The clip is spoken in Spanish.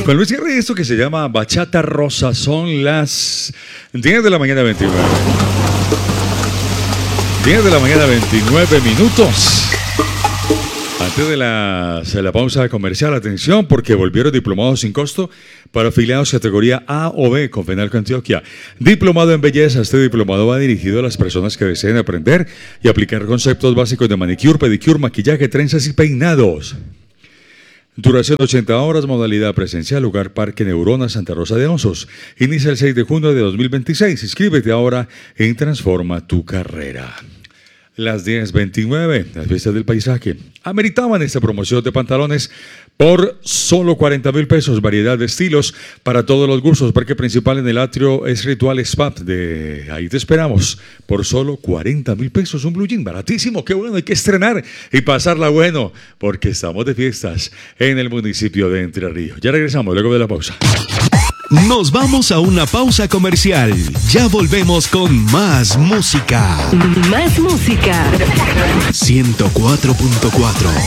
Con Luis Guerra y esto que se llama Bachata Rosa. Son las 10 de la mañana 29. 10 de la mañana 29 minutos. Antes de la pausa comercial, atención, porque volvieron diplomados sin costo para afiliados categoría A o B con FENALCO Antioquia. Diplomado en belleza. Este diplomado va dirigido a las personas que deseen aprender y aplicar conceptos básicos de manicure, pedicure, maquillaje, trenzas y peinados. Duración 80 horas, modalidad presencial, lugar Parque Neurona, Santa Rosa de Osos. Inicia el 6 de junio de 2026. Inscríbete ahora en Transforma tu Carrera. Las 10:29, las fiestas del paisaje ameritaban esta promoción de pantalones por solo 40,000 pesos, variedad de estilos para todos los gustos. Parque principal en el atrio es Ritual Spa, ahí te esperamos por solo 40,000 pesos, un blue jean baratísimo. Qué bueno, hay que estrenar y pasarla bueno porque estamos de fiestas en el municipio de Entre Ríos. Ya regresamos luego de la pausa. Nos vamos a una pausa comercial. Ya volvemos con más música. Más música. 104.4